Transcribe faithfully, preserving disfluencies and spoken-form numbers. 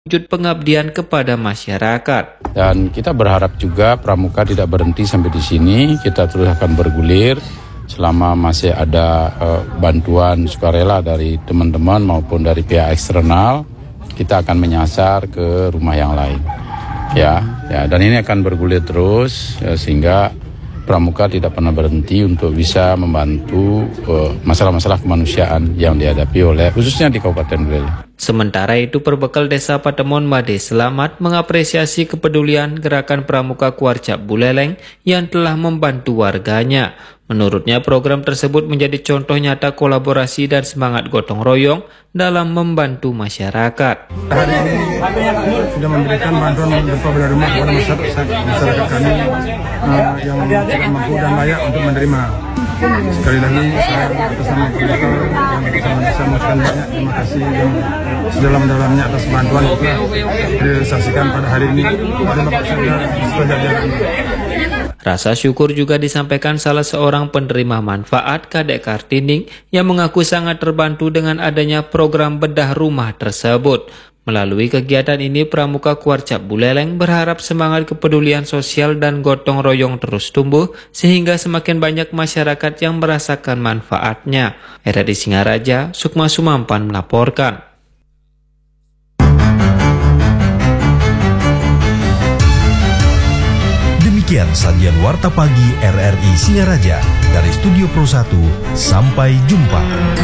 wujud pengabdian kepada masyarakat. Dan kita berharap juga Pramuka tidak berhenti sampai di sini. Kita terus akan bergulir selama masih ada uh, bantuan sukarela dari teman-teman maupun dari pihak eksternal. Kita akan menyasar ke rumah yang lain. Ya, ya, dan ini akan bergulir terus ya, sehingga Pramuka tidak pernah berhenti untuk bisa membantu uh, masalah-masalah kemanusiaan yang dihadapi oleh khususnya di Kabupaten Buleleng. Sementara itu, Perbekal Desa Patemon Made Selamat mengapresiasi kepedulian gerakan Pramuka Kuarcap Buleleng yang telah membantu warganya. Menurutnya, program tersebut menjadi contoh nyata kolaborasi dan semangat gotong royong dalam membantu masyarakat. Hari ini sudah memberikan bantuan berupa belah rumah kepada masyarakat, masyarakat kami uh, yang tidak mampu dan layak untuk menerima. Sekali lagi saya atas nama Perbekal yang bersama desa mengucapkan banyak terima kasih yang sedalam-dalamnya atas bantuan yang telah direalisasikan pada hari ini oleh Bapak Sekda beserta jajarannya. Rasa syukur juga disampaikan salah seorang penerima manfaat, Kadek Kartinding, yang mengaku sangat terbantu dengan adanya program bedah rumah tersebut. Melalui kegiatan ini, Pramuka Kuarcap Buleleng berharap semangat kepedulian sosial dan gotong royong terus tumbuh, sehingga semakin banyak masyarakat yang merasakan manfaatnya. R R I Singaraja, Sukma Sumampan melaporkan. Demikian sajian Warta Pagi R R I Singaraja dari Studio Pro satu. Sampai jumpa.